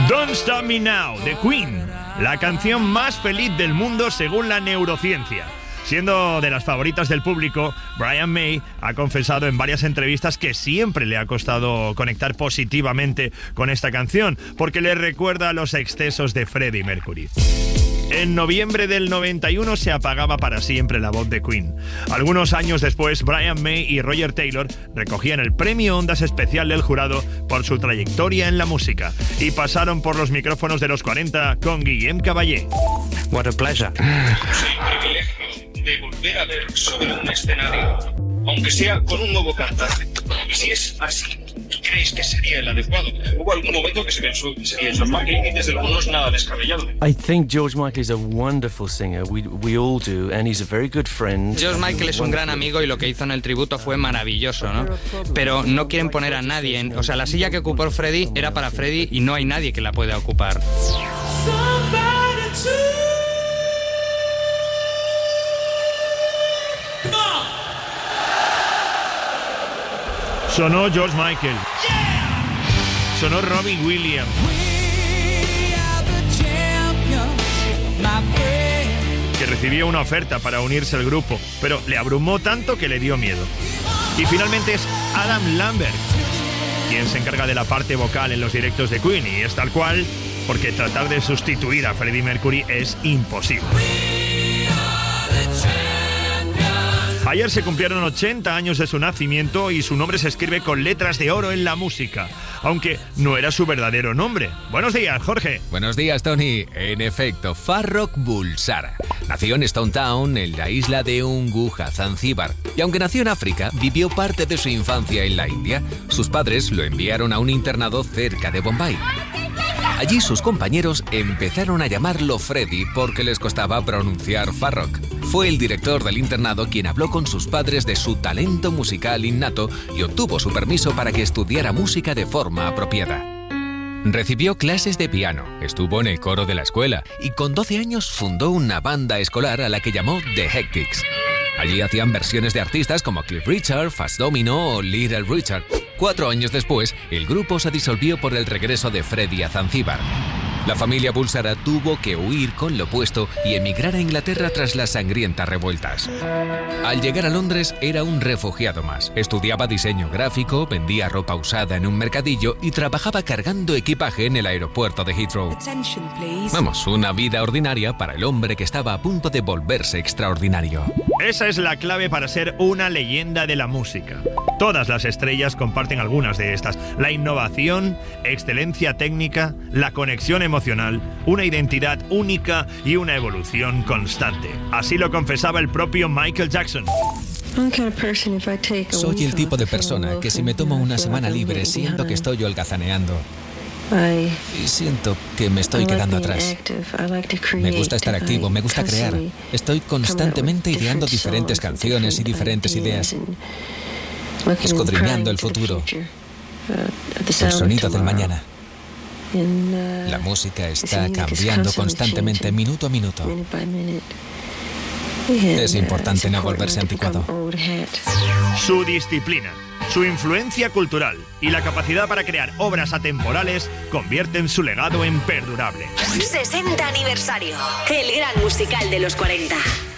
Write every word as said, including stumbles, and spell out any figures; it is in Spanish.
Don't Stop Me Now, de Queen, la canción más feliz del mundo según la neurociencia. Siendo de las favoritas del público, Brian May ha confesado en varias entrevistas que siempre le ha costado conectar positivamente con esta canción, porque le recuerda a los excesos de Freddie Mercury. En noviembre del noventa y uno se apagaba para siempre la voz de Queen. Algunos años después, Brian May y Roger Taylor recogían el premio Ondas Especial del jurado por su trayectoria en la música y pasaron por los micrófonos de los cuarenta con Guillem Caballé. What a pleasure. Soy privilegio de volver a ver sobre un escenario, aunque sea con un nuevo cantante. Y si es así, ¿creéis que sería el adecuado? Hubo algún momento que se pensó que sería George Michael y desde luego no es nada descabellado. I think George Michael is a wonderful singer. We we all do, and he's a very good friend. George Michael es un gran amigo y lo que hizo en el tributo fue maravilloso, ¿no? Pero no quieren poner a nadie en... O sea, la silla que ocupó Freddie era para Freddie y no hay nadie que la pueda ocupar. Sonó George Michael. Sonó Robin Williams. Que recibió una oferta para unirse al grupo, pero le abrumó tanto que le dio miedo. Y finalmente es Adam Lambert quien se encarga de la parte vocal en los directos de Queen, y es tal cual, porque tratar de sustituir a Freddie Mercury es imposible. Ayer se cumplieron ochenta años de su nacimiento y su nombre se escribe con letras de oro en la música, aunque no era su verdadero nombre. Buenos días, Jorge. Buenos días, Tony. En efecto, Farrokh Bulsara nació en Stone Town, en la isla de Unguja, Zanzíbar. Y aunque nació en África, vivió parte de su infancia en la India. Sus padres lo enviaron a un internado cerca de Bombay. Allí sus compañeros empezaron a llamarlo Freddie porque les costaba pronunciar Farrokh. Fue el director del internado quien habló con sus padres de su talento musical innato y obtuvo su permiso para que estudiara música de forma apropiada. Recibió clases de piano, estuvo en el coro de la escuela y con doce años fundó una banda escolar a la que llamó The Hectics. Allí hacían versiones de artistas como Cliff Richard, Fats Domino o Little Richard. Cuatro años después, el grupo se disolvió por el regreso de Freddie a Zanzíbar. La familia Bulsara tuvo que huir con lo puesto y emigrar a Inglaterra tras las sangrientas revueltas. Al llegar a Londres era un refugiado más. Estudiaba diseño gráfico, vendía ropa usada en un mercadillo y trabajaba cargando equipaje en el aeropuerto de Heathrow. Vamos, una vida ordinaria para el hombre que estaba a punto de volverse extraordinario. Esa es la clave para ser una leyenda de la música. Todas las estrellas comparten algunas de estas: la innovación, excelencia técnica, la conexión emocional, una identidad única y una evolución constante. Así lo confesaba el propio Michael Jackson. Soy el tipo de persona que si me tomo una semana libre siento que estoy holgazaneando. Y siento que me estoy quedando atrás. Me gusta estar activo, me gusta crear. Estoy constantemente ideando diferentes canciones y diferentes ideas, escudriñando el futuro, el sonido del mañana. La música está cambiando constantemente, minuto a minuto. Es importante no volverse anticuado. Su disciplina, su influencia cultural y la capacidad para crear obras atemporales convierten su legado en perdurable. sesenta aniversario. El gran musical de los cuarenta.